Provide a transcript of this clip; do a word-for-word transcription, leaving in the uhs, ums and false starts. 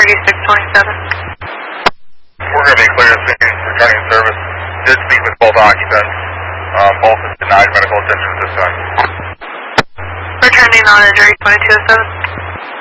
thirty-six twenty-seven. We're going to be clear as soon as returning service. Did speak with both occupants. Um, both have denied medical attention at this time. Returning on a Drake twenty-two oh seven.